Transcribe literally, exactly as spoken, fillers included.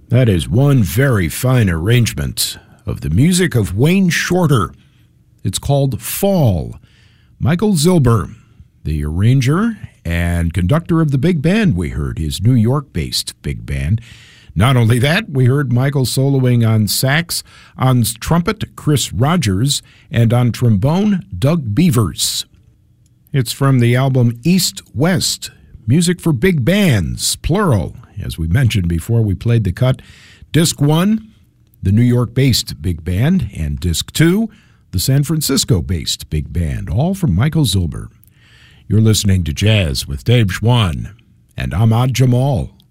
That is one very fine arrangement of the music of Wayne Shorter. It's called Fall. Michael Zilber, the arranger and conductor of the big band we heard, his New York-based big band. Not only that, we heard Michael soloing on sax, on trumpet, Chris Rogers, and on trombone, Doug Beavers. It's from the album East West, music for big bands, plural. As we mentioned before, we played the cut. Disc one, the New York-based big band, and Disc two, the San Francisco-based big band, all from Michael Zilber. You're listening to Jazz with Dave Schwann and Ahmad Jamal.